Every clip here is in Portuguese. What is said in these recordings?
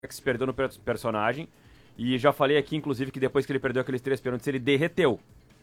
que se perdeu no personagem. E já falei aqui, inclusive, que depois que ele perdeu aqueles 3 pênaltis, ele derreteu.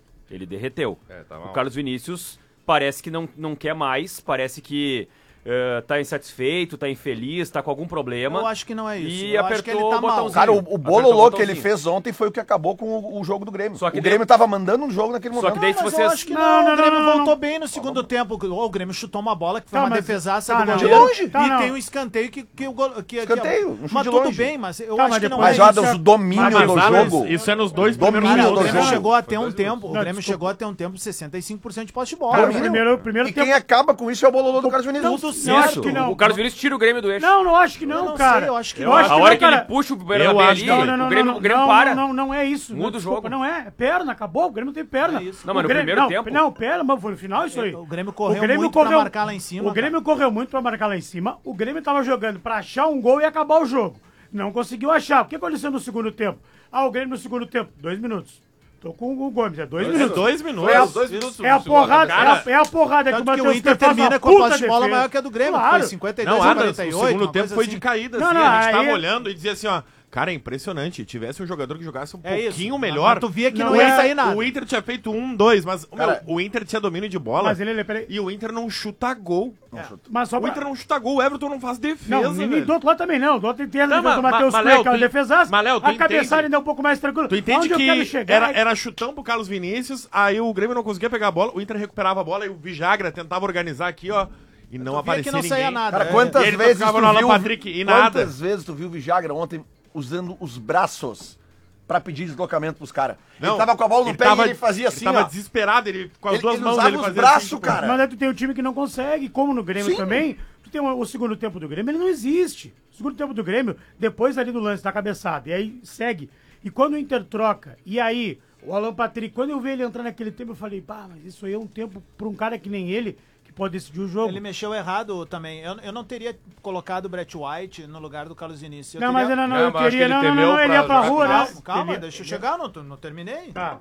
O Carlos Vinícius parece que não quer mais, parece que tá insatisfeito, tá infeliz, tá com algum problema. Eu acho que não é isso. E apertou o botãozinho. Cara, o bololô que ele fez ontem foi o que acabou com o jogo do Grêmio. Só que o Grêmio tava mandando um jogo naquele momento. Só que daí se Mas vocês... eu acho que o Grêmio voltou bem no segundo tempo. O Grêmio chutou uma bola que foi uma defesaça do goleiro. De longe. E tem um escanteio que Escanteio, um chute mas de tudo longe. bem, mas eu acho que não Mas, é Adams, o domínio do jogo... Isso é nos dois Domínio primeiros do O minutos. Grêmio jogo. chegou a ter um tempo. O Grêmio chegou a ter um tempo de 65% de posse de bola. Cara, velho. primeiro e quem acaba com isso é o bololô do Carlos Vinícius. Tudo Isso, certo. o Carlos Vinícius tira o Grêmio do eixo. Não acho que não, Eu não cara. sei, eu acho que Eu acho A que hora não, que ele cara. puxa o Bernabé Eu acho ali, que- o Grêmio para. Não é isso. Muda o jogo. Não é perna, acabou, o Grêmio não tem perna. É isso. Não, mas no O Grêmio- primeiro tempo... Não, perna, mas foi no final isso aí. O Grêmio correu muito pra marcar lá em cima. O Grêmio correu muito pra marcar lá em cima. O Grêmio tava jogando pra achar um gol e acabar o jogo. Não conseguiu achar. O que aconteceu no segundo tempo? O Grêmio no segundo tempo, 2 minutos. Tô com o Gomes, 2 minutos. 2 minutos. É a- Dois minutos É a no segundo. porrada, Cara, é a porrada que o Tanto que o Matheus Inter faz uma termina com a puta posse de bola defesa. maior que a do Grêmio. Claro. Foi 52 Não, a Adams, 48. o segundo uma tempo coisa foi assim. de caída, Não, assim. não, A gente aí- tava olhando e dizia assim, ó... Cara, é impressionante. Tivesse um jogador que jogasse um É isso. pouquinho melhor... Mas tu via que Não não ia é- sair nada. O Inter tinha feito 1-2, mas Cara, o Inter tinha domínio de bola Mas peraí. e o Inter não chuta gol. Mas só O pra... Inter não chuta gol, o Everton não faz defesa, Não, nem velho. do outro lado também não. Do outro inteiro, Não, do Matheus mas, Cunha, Léo, aquela tu- defesaça. mas, Léo, tu A cabeçada entende? ainda é um pouco mais tranquila. Tu entende Onde eu quero que chegar era chutão pro Carlos Vinícius, aí o Grêmio não conseguia pegar a bola, o Inter recuperava a bola e o Vijagra tentava organizar aqui, ó, e não Tu via aparecia que não ninguém. saía nada. Cara, É. quantas E ele vezes tocava tu no Alan viu... Patrick e nada. Quantas vezes tu viu o Vijagra ontem usando os braços pra pedir deslocamento pros caras? Ele tava com a bola no pé e ele fazia assim, Ele tava ó. desesperado, ele com as Ele- duas ele mãos usava ele os fazia braços, assim, tipo, cara. Mas aí tu tem um time que não consegue, como no Grêmio Sim. também. Tu tem o segundo tempo do Grêmio, ele não existe. O segundo tempo do Grêmio, depois ali do lance da cabeçada, e aí segue. E quando o Inter troca, e aí o Alan Patrick, quando eu vi ele entrar naquele tempo, eu falei, mas isso aí é um tempo pra um cara que nem ele, que pode decidir o jogo. Ele mexeu errado também. Eu não teria colocado o Brett White no lugar do Carlos Vinícius. Eu Não, mas teria- eu Não, mas acho que ele não, temeu ele ia pra pra rua, jogar. né? Calma, Ele- deixa eu chegar, não terminei. Tá.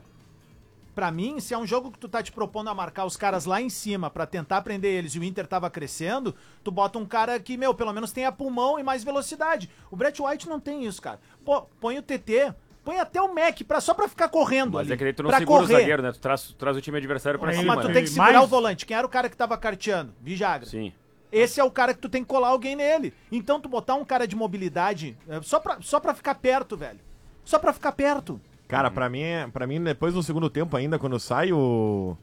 Pra mim, se é um jogo que tu tá te propondo a marcar os caras lá em cima pra tentar prender eles e o Inter tava crescendo, tu bota um cara que, pelo menos tenha pulmão e mais velocidade. O Brett White não tem isso, cara. Pô, põe o TT, põe até o Mac só pra ficar correndo Mas ali. é que daí tu não pra segura correr. o zagueiro, né? Tu traz o time adversário pra Mas cima, Mas tu né? tem que segurar Mais- o volante. Quem era o cara que tava carteando? Vijagra. Sim. Esse é o cara que tu tem que colar alguém nele. Então tu botar um cara de mobilidade só pra ficar perto, velho. Só pra ficar perto. Cara, pra mim, depois no segundo tempo ainda, quando sai o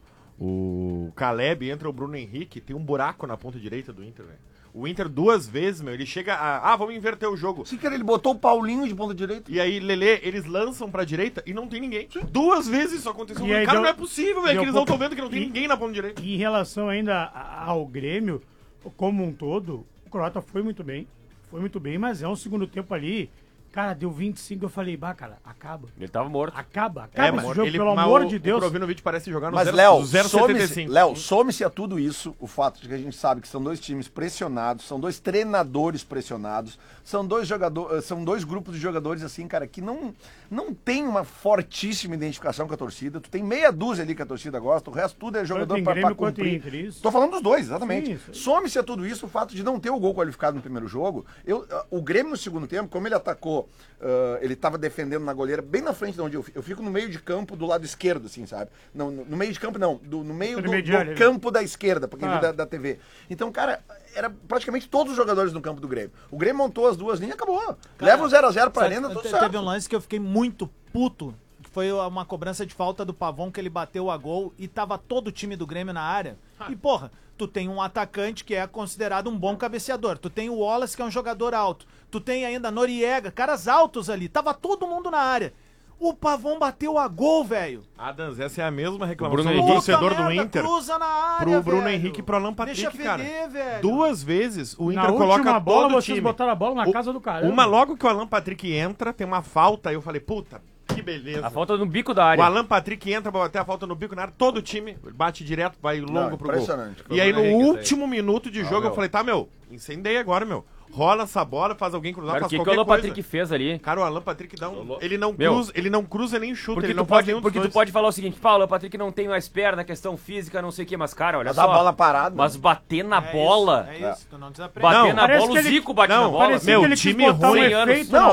Caleb, entra o Bruno Henrique, tem um buraco na ponta direita do Inter, velho. O Inter 2 vezes, ele chega a... vamos inverter o jogo. Sim, cara, ele botou o Paulinho de ponta direita. E aí, Lelê, eles lançam pra direita e não tem ninguém. 2 vezes isso aconteceu. E aí Cara, deu- não é possível, velho, deu que eles não pouco- estão vendo que não tem ninguém na ponta direita. E em relação ainda ao Grêmio, como um todo, o Croata foi muito bem, mas é um segundo tempo ali, cara, deu 25, eu falei, cara, acaba. Ele tava morto. Acaba mas esse jogo, ele- pelo mas amor o- de Deus. O Provinovic parece jogar no Mas, 0, Léo, 0,75. some-se a tudo isso o fato de que a gente sabe que são dois times pressionados, são dois treinadores pressionados, são dois grupos de jogadores, assim, cara, que não tem uma fortíssima identificação com a torcida. Tu tem meia dúzia ali que a torcida gosta, o resto tudo é jogador Tanto em pra Grêmio quanto em cumprir. Inter, isso. Tô falando dos dois, exatamente. Sim, isso. Some-se a tudo isso o fato de não ter o gol qualificado no primeiro jogo. O Grêmio no segundo tempo, como ele atacou, ele tava defendendo na goleira, bem na frente de onde eu fico no meio de campo do lado esquerdo, assim, sabe? Não, no meio de campo não, no meio do Intermediário, campo da esquerda, pra quem viu Ah. da TV. Então, cara, era praticamente todos os jogadores no campo do Grêmio. O Grêmio montou as duas linhas e acabou. Leva um 0x0 pra arena, tudo certo. Teve um lance que eu fiquei muito puto, que foi uma cobrança de falta do Pavon, que ele bateu a gol e tava todo o time do Grêmio na área. E, porra, tu tem um atacante que é considerado um bom cabeceador. Tu tem o Wallace, que é um jogador alto. Tu tem ainda Noriega, caras altos ali. Tava todo mundo na área. O Pavon bateu a gol, velho. Adams, essa é a mesma reclamação Bruno do Henrique. torcedor Puta do merda, Inter cruza na área, pro Bruno velho. Henrique e pro Alan Patrick, Deixa cara. feder, velho. 2 vezes o Inter Na coloca última bola, todo o vocês time. botaram a bola na casa do caramba. Uma logo que o Alan Patrick entra, tem uma falta, aí eu falei, puta, que beleza. A falta no bico da O área. Alan Patrick entra pra bater a falta no bico na área, todo o time bate direto, vai longo pro gol. impressionante. E aí no Bruno Henrique, último minuto de jogo eu falei, tá, incendeia agora, rola essa bola, faz alguém cruzar, Cara, o faz que o qualquer Alan coisa. Patrick fez ali? Cara, o Alan Patrick dá um... Ele não cruza nem chuta, Porque, ele não tu faz pode, nenhum dos porque tu dois. pode falar o seguinte, Paulo, o Patrick não tem mais perna, questão física, não sei o que, mas cara, olha Mas só. a bola parada. Mas bater na É bola, isso, tu não desaprende. bater Não, na parece bola, que o ele- Zico bate não, na bola. Parecia meu, que ele quis time botar um ruim. efeito Não, na